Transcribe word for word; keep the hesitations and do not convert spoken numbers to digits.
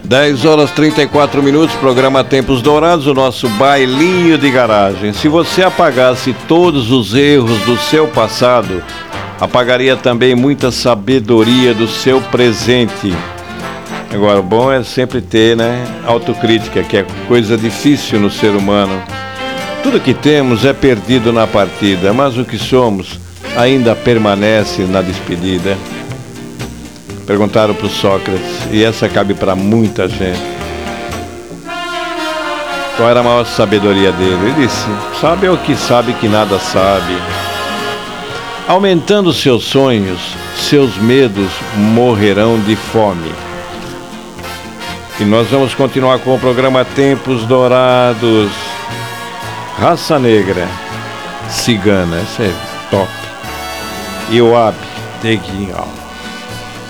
dez horas e trinta e quatro minutos, programa Tempos Dourados, o nosso bailinho de garagem. Se você apagasse todos os erros do seu passado, apagaria também muita sabedoria do seu presente. Agora, o bom é sempre ter, né, autocrítica, que é coisa difícil no ser humano. Tudo que temos é perdido na partida, mas o que somos ainda permanece na despedida. Perguntaram para o Sócrates, e essa cabe para muita gente. Qual era a maior sabedoria dele? Ele disse: sabe o que sabe que nada sabe. Aumentando seus sonhos, seus medos morrerão de fome. E nós vamos continuar com o programa Tempos Dourados. Raça Negra, Cigana, essa é top. E o Ab, Deguinho.